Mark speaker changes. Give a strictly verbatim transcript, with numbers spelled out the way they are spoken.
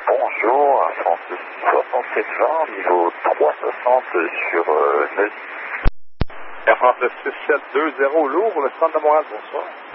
Speaker 1: Bonjour, Francis soixante-sept vingt, niveau trois cent soixante sur euh, Neuilly.
Speaker 2: Air France six sept deux zéro lourd, le centre de Montréal, bonsoir.